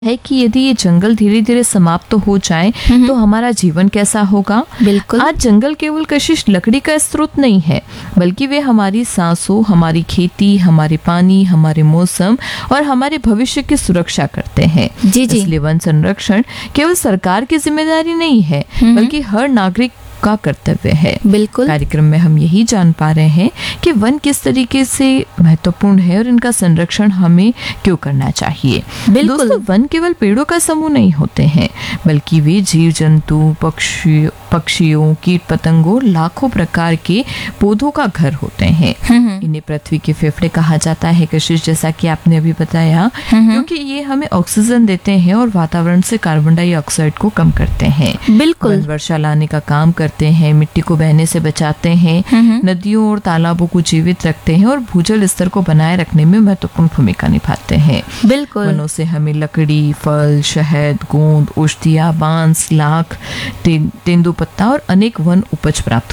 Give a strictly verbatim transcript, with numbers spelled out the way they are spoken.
है कि यदि ये जंगल धीरे धीरे समाप्त तो हो जाए तो हमारा जीवन कैसा होगा। बिल्कुल। आज जंगल केवल कशिश लकड़ी का स्रोत नहीं है, बल्कि वे हमारी सांसों, हमारी खेती, हमारे पानी, हमारे मौसम और हमारे भविष्य की सुरक्षा करते हैं। जी जी। इसलिए वन संरक्षण केवल सरकार की जिम्मेदारी नहीं है, बल्कि हर नागरिक का कर्तव्य है। बिल्कुल। कार्यक्रम में हम यही जान पा रहे हैं कि वन किस तरीके से महत्वपूर्ण है और इनका संरक्षण हमें क्यों करना चाहिए। बिल्कुल। दोस्तों, वन केवल पेड़ों का समूह नहीं होते हैं, बल्कि वे जीव जंतु, पक्षी पक्षियों, कीट पतंगों, लाखों प्रकार के पौधों का घर होते हैं। इन्हें पृथ्वी के फेफड़े कहा जाता है कशिश, जैसा कि आपने अभी बताया, क्योंकि ये हमें ऑक्सीजन देते हैं और वातावरण से कार्बन डाइऑक्साइड को कम करते हैं। बिल्कुल। वन वर्षा लाने का काम करते हैं, मिट्टी को बहने से बचाते हैं, नदियों और तालाबों को जीवित रखते हैं और भूजल स्तर को बनाए रखने में महत्वपूर्ण भूमिका निभाते हैं। बिल्कुल। वनों से हमें लकड़ी, फल, शहद, गोंद, औषधियाँ, बांस, लाख, तेंदुपत्ता और अनेक वन उपज प्राप्त